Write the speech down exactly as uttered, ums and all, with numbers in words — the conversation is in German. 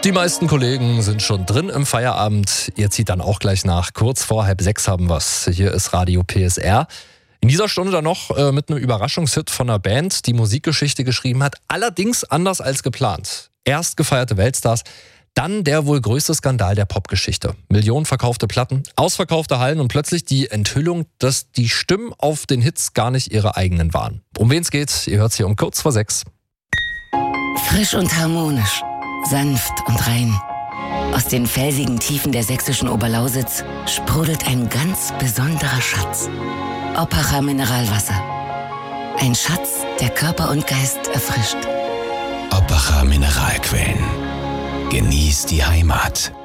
Die meisten Kollegen sind schon drin im Feierabend. Ihr zieht dann auch gleich nach. Kurz vor halb sechs haben wir's. Hier ist Radio P S R. In dieser Stunde dann noch äh, mit einem Überraschungshit von einer Band, die Musikgeschichte geschrieben hat. Allerdings anders als geplant. Erst gefeierte Weltstars, dann der wohl größte Skandal der Popgeschichte. Millionen verkaufte Platten, ausverkaufte Hallen und plötzlich die Enthüllung, dass die Stimmen auf den Hits gar nicht ihre eigenen waren. Um wen es geht, ihr hört's hier um kurz vor sechs. Frisch und harmonisch, sanft und rein. Aus den felsigen Tiefen der sächsischen Oberlausitz sprudelt ein ganz besonderer Schatz. Oppacher Mineralwasser. Ein Schatz, der Körper und Geist erfrischt. Oppacher Mineralquellen. Genieß die Heimat.